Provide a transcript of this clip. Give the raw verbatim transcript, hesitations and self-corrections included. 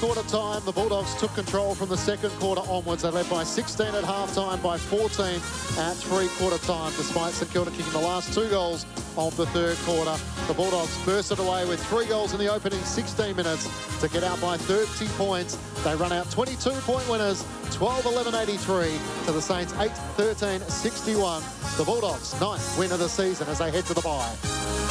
quarter time, the Bulldogs took control from the second quarter onwards. They led by sixteen at half-time, by fourteen at three-quarter time, despite St Kilda kicking the last two goals of the third quarter. The Bulldogs bursted away with three goals in the opening sixteen minutes to get out by thirty points. They run out twenty-two point winners, twelve eleven eighty-three to the Saints eight thirteen sixty-one. The Bulldogs' ninth win of the season as they head to the bye.